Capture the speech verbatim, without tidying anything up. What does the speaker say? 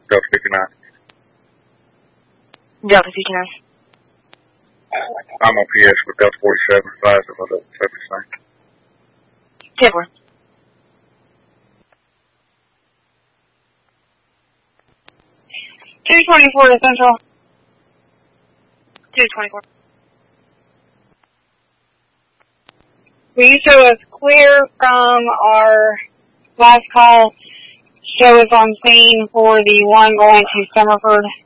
Delta fifty-nine. Delta fifty-nine. I'm on P S with Delta forty-seven. Advise of the seventy-nine. ten four. two twenty-four to Central. two twenty-four. Will you show us clear from our last call? Show us on scene for the one going to Summerford.